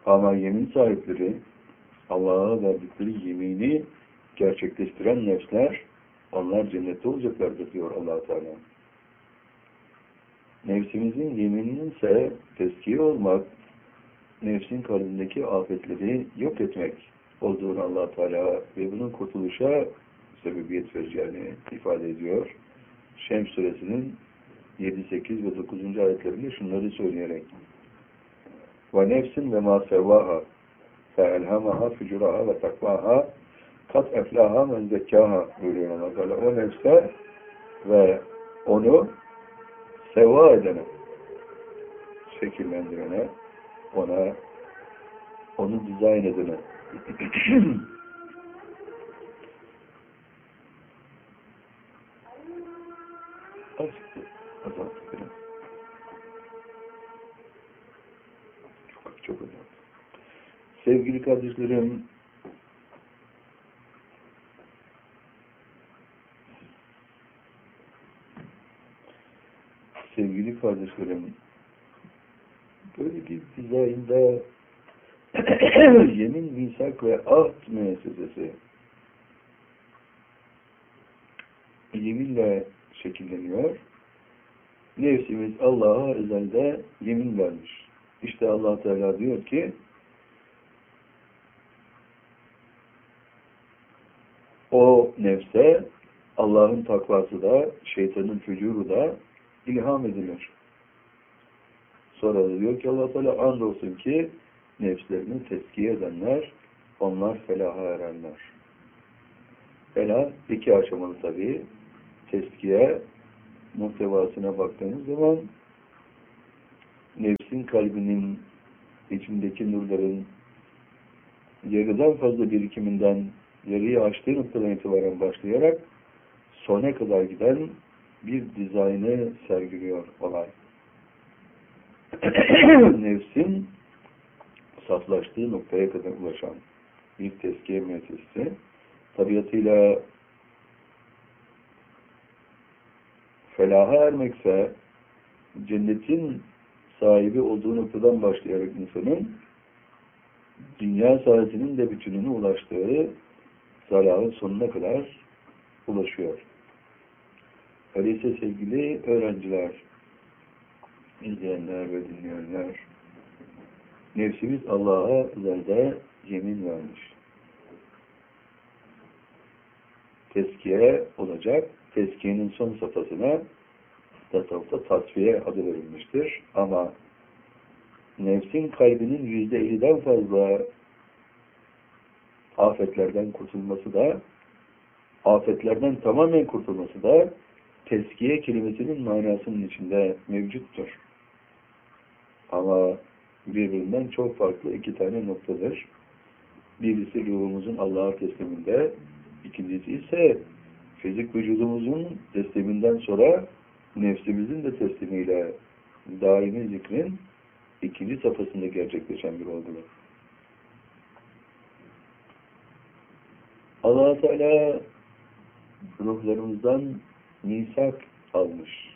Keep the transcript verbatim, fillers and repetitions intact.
Ama yemin sahipleri, Allah'a verdikleri yemini gerçekleştiren nefsler, onlar cennette olacaklardır diyor Allah Teala. Nefsimizin yemininin ise tezkiye olmak, nefsin kalbindeki afetleri yok etmek olduğunu Allah Teala ve bunun kurtuluşa sebebiyet vereceğini ifade ediyor. Şems suresinin yedi, sekiz ve dokuzuncu ayetlerinde şunları söyleyerek: ve nefsin ve ma sevvaha feelhamaha fücuraha ve takvaha kat eflaha men zekkaha buyuruyor Allah Teala. O nefse ve onu sevva edene, şekillendirene, ona onu dizayn edene çok çok önemli. Sevgili kardeşlerim, sevgili kardeşlerim, böyle bir dizaynda yemin, misak ve ahd müessesesi yeminle şekilleniyor. Nefsimiz Allah'a özelde yemin vermiş. İşte Allah Teala diyor ki, o nefse Allah'ın takvası da, şeytanın fücuru da ilham edilir. Sonra da diyor ki Allah Teala, andolsun ki nefslerini tezkiye edenler, onlar felaha erenler. Felah iki aşamalı tabii. Tezkiye muhtevasına baktığınız zaman nefsin kalbinin içindeki nurların yarıdan fazla birikiminden yarıyı aştığı noktadan itibaren başlayarak sona kadar giden bir dizaynı sergiliyor olay. Nefsin saflaştığı noktaya kadar ulaşan bir tezkiye müessesesi tabiatıyla felaha ermekse cennetin sahibi olduğu noktadan başlayarak insanın dünya saadetinin de bütününe ulaştığı zararın sonuna kadar ulaşıyor. Öyleyse sevgili öğrenciler, izleyenler ve dinleyenler, nefsimiz Allah'a özelde yemin vermiş. Tezkiye olacak. Tezkiyenin son safhasına tasavvufta tasfiye adı verilmiştir. Ama nefsin kalbinin yüzde elliden fazla afetlerden kurtulması da, afetlerden tamamen kurtulması da tezkiye kelimesinin manasının içinde mevcuttur. Ama birbirinden çok farklı iki tane noktadır. Birisi ruhumuzun Allah'a tesliminde, ikincisi ise fizik vücudumuzun tesliminden sonra nefsimizin de teslimiyle daimi zikrin ikinci safhasında gerçekleşen bir olgudur. Allah Teala ruhlarımızdan misak almış.